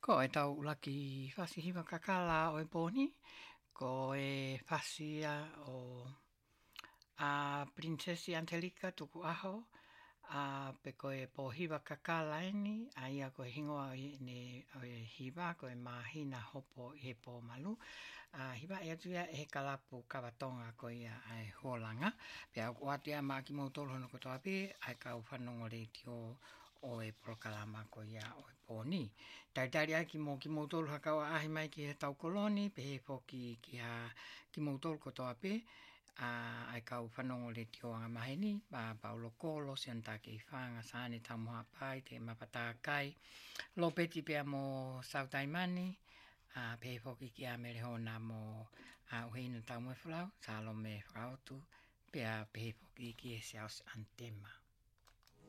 Ko e tau laki whasi hiwa kakala o e pōni, ko e whasia o a Princesi Angelika tuku aho, a pe ko e pō hiwa kakala eni, a ia ko e hingoa ne o e hiwa, ko e mahina hopo i he pō malu, a hiwa e atu ia e he kalapu kawatonga ko ia ai huolanga, pe au kuatia maa ki mautoro hono koto api, ai kau whanongo reitio o e prokalama ko ia o e pōni. Taitari ai ki mautoro hakawa ahi mai ki he tau koloni, pe he poki ki mautoro koto api, ai kau whanongo le tio anga maheni, Paulo Kolo, Siantake i whanga, Sane Tamuha Pai, te Mapatakai, Lopeti pia mo Sautaimani, pe he poki ki a mere hona mo Uhina Taumue Flau, Salome Frautu, pe he poki ki e Seaus Antema.